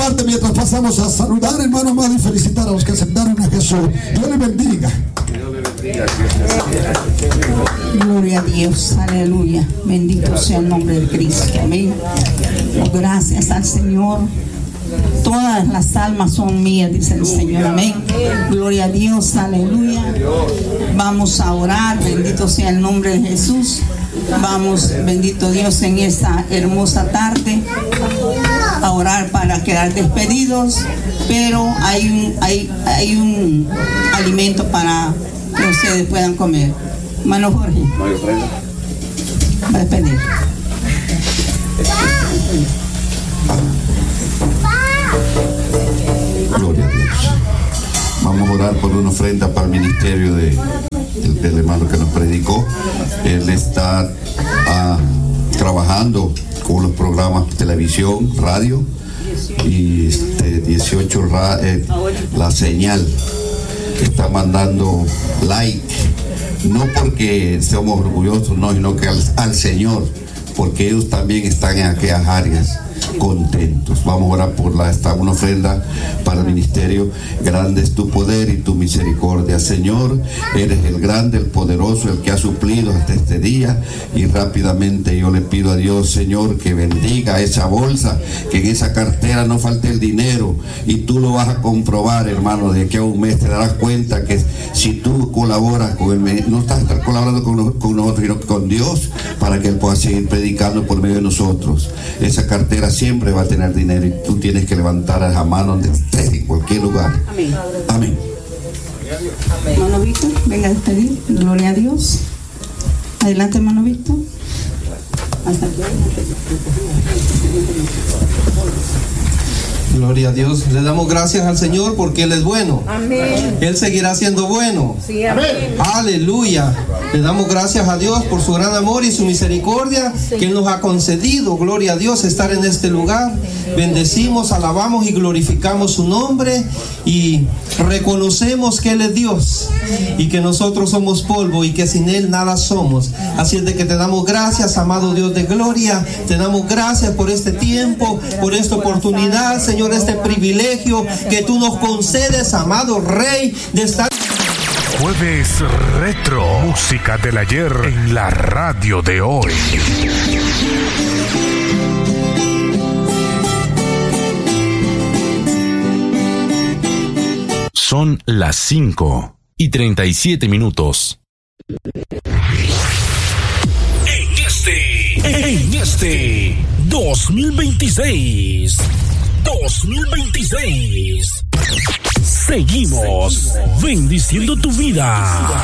parte mientras pasamos a saludar, hermano amado, y felicitar a los que aceptaron a Jesús. Dios les bendiga. Gloria a Dios, aleluya. Bendito sea el nombre de Cristo. Amén. Gracias al Señor. Todas las almas son mías, dice el Señor. Amén. Gloria a Dios, aleluya. Vamos a orar. Bendito sea el nombre de Jesús. Vamos, bendito Dios, en esta hermosa tarde a orar para quedar despedidos. Pero hay un alimento para que ustedes puedan comer. Hermano Jorge, va a despedir. Gloria a Dios. Vamos a orar por una ofrenda para el ministerio del hermano que nos predicó. Él está trabajando con los programas televisión, radio y 18 la señal. Está mandando like, no porque seamos orgullosos, no, sino que al Señor, porque ellos también están en aquellas áreas contentos. Vamos a orar por una ofrenda para el ministerio. Grande es tu poder y tu misericordia, Señor. Eres el grande, el poderoso, el que ha suplido hasta este día. Y rápidamente yo le pido a Dios, Señor, que bendiga esa bolsa, que en esa cartera no falte el dinero. Y tú lo vas a comprobar, hermano, de aquí a un mes te darás cuenta que si tú colaboras con el, no estás colaborando con nosotros, sino con Dios, para que Él pueda seguir predicando por medio de nosotros. Esa cartera siempre va a tener dinero y tú tienes que levantar a la mano donde estés, en cualquier lugar. Amén. Amén. Hermano Víctor, venga a despedir. Gloria a Dios. Adelante, hermano Víctor. Hasta aquí. Gloria a Dios. Le damos gracias al Señor porque Él es bueno. Amén. Él seguirá siendo bueno. Sí, amén. Aleluya. Le damos gracias a Dios por su gran amor y su misericordia que Él nos ha concedido. Gloria a Dios, estar en este lugar. Bendecimos, alabamos y glorificamos su nombre y reconocemos que Él es Dios y que nosotros somos polvo y que sin Él nada somos. Así es de que te damos gracias, amado Dios de gloria. Te damos gracias por este tiempo, por esta oportunidad, Señor, este privilegio que tú nos concedes, amado Rey, de estar. Jueves Retro, música del ayer en la radio de hoy. Son las 5:37. En este 2026, seguimos bendiciendo tu vida.